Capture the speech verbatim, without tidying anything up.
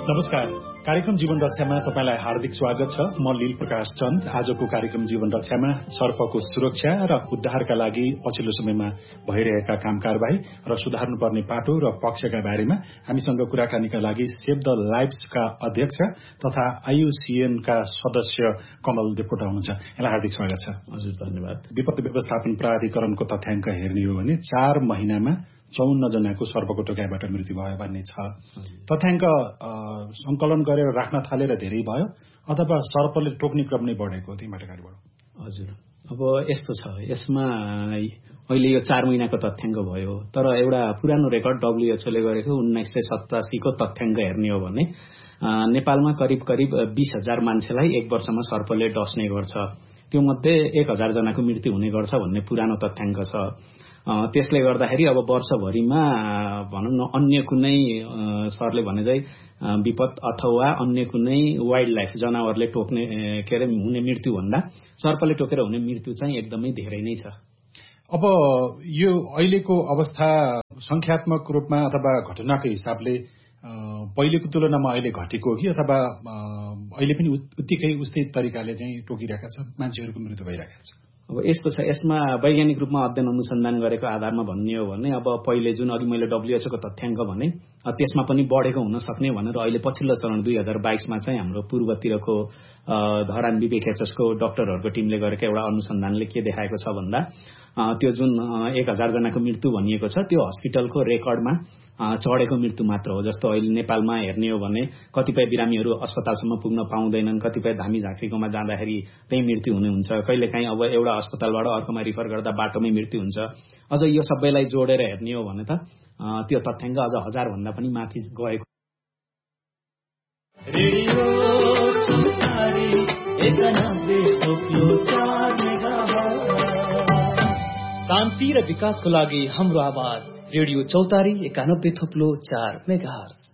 नमस्कार। कार्यक्रम जीवन रक्षामा तपाईलाई हार्दिक स्वागत छ। म लील प्रकाश चन्द। आजको कार्यक्रम जीवन रक्षामा सर्पको सुरक्षा र उद्धारका लागि पछिल्लो समयमा भइरहेका काम कारबाही र सुधार्नुपर्ने पाटो र पक्षका बारेमा हामीसँग कुराकानीका लागि सेभ द लाइभ्सका अध्यक्ष तथा आईयूसीएन का सदस्य कमल देवकोटा हुनुहुन्छ। यहाँलाई हार्दिक स्वागत छ। हजुर, धन्यवाद। विपत्ति व्यवस्थापन प्राधिकरणको तथ्याङ्क हेर्ने हो भने चार महिनामा चौन्न जनाको सर्पको टोकाइबाट मृत्यु भयो भन्ने छ। तथ्याङ्क संकलन गरेर राख्न थालेर धेरै भयो अथवा सर्पले टोक्ने क्रम नै बढेको त्यहीबाट अगाडि बढ्यो? हजुर, अब यस्तो छ, यसमा अहिले यो चार महिनाको तथ्याङ्क भयो, तर एउटा पुरानो रेकर्ड डब्ल्युएचओले गरेको उन्नाइस सय सतासीको तथ्याङ्क हेर्ने हो भने नेपालमा करिब करिब बीस हजार मान्छेलाई एक वर्षमा सर्पले डस्ने गर्छ। त्यो मध्ये एक हजार जनाको मृत्यु हुने गर्छ भन्ने पुरानो तथ्याङ्क छ। त्यसले गर्दाखेरि अब वर्षभरिमा भनौँ न अन्य कुनै सरले भने चाहिँ विपद अथवा अन्य कुनै वाइल्ड लाइफ जनावरले टोक्ने के अरे हुने मृत्यु भन्दा सर्पले टोकेर हुने मृत्यु चाहिँ एकदमै धेरै नै छ। अब यो अहिलेको अवस्था संख्यात्मक रूपमा अथवा घटनाको हिसाबले पहिलेको तुलनामा अहिले घटेको हो कि अथवा अहिले पनि उत्तिकै उस्तै तरिकाले चाहिँ टोकिरहेका छ, मान्छेहरूको मृत्यु भइरहेका छ? अब यस्तो छ, यसमा वैज्ञानिक रूपमा अध्ययन अनुसन्धान गरेको आधारमा भन्ने हो भने अब पहिले जुन अघि मैले डब्ल्युएचओको तथ्याङ्क भने त्यसमा पनि बढेको हुन सक्ने भनेर अहिले पछिल्लो चरण दुई हजार बाइसमा चाहिँ हाम्रो पूर्वतिरको धरान विवेकएचएसको डाक्टरहरूको टिमले गरेको एउटा अनुसन्धानले के देखाएको छ भन्दा त्यो जुन एक हजार जनाको मृत्यु भनिएको छ त्यो हस्पिटलको रेकर्डमा चढेको मृत्यु मात्र हो। जस्तो अहिले नेपालमा हेर्ने हो भने कतिपय बिरामीहरू अस्पतालसम्म पुग्न पाउँदैनन्, कतिपय धामी झाँक्रीकोमा जाँदाखेरि त्यही मृत्यु हुने हुन्छ, कहिलेकाहीँ अब एउटा अस्पतालबाट अर्कोमा रिफर गर्दा बाटोमै मृत्यु हुन्छ। अझ यो सबैलाई जोडेर हेर्ने हो भने त त्यो तथ्याङ्क अझ हजार भन्दा पनि माथि गएको। शान्ति र विकासको लागि हाम्रो आवाज रेडियो चौतारी एकानब्बे थोप्लो चार मेगाहर्ज।